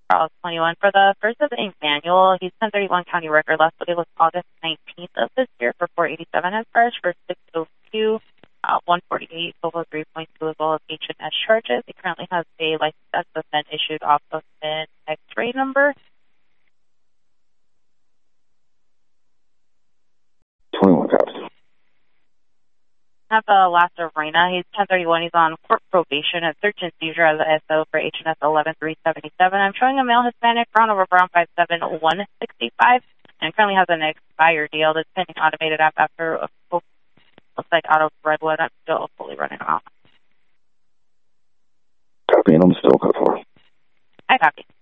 Charles 21. For the first of the manual, he's 1031 county record. Last day was August 19th of this year for 487 as charged for 602, 148, total 3.2 as well as H&S charges. He currently has a license that's been issued off of an X-ray number. 21 cops. Have Lassa Reina. He's 1031. He's on court probation at search and seizure as a SO for H&S 11377. I'm showing a male Hispanic, brown over brown, 5'7", 165, and currently has an expired deal that's pending automated app after looks like out of Redwood. I'm still fully running around. Copy, and I'm still code 4. I copy.